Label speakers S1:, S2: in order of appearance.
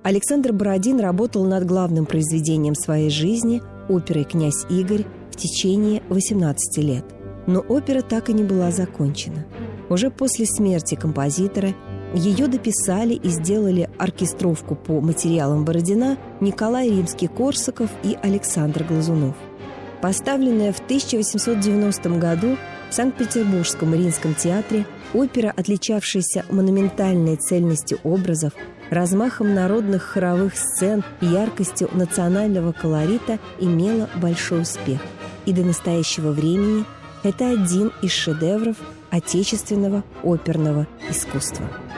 S1: Александр Бородин работал над главным произведением своей жизни – оперой «Князь Игорь» в течение 18 лет. Но опера так и не была закончена. Уже после смерти композитора ее дописали и сделали оркестровку по материалам Бородина Николай Римский-Корсаков и Александр Глазунов. Поставленная в 1890 году в Санкт-Петербургском Мариинском театре, опера, отличавшаяся монументальной цельностью образов, размахом народных хоровых сцен и яркостью национального колорита, имела большой успех. И до настоящего времени это один из шедевров отечественного оперного искусства.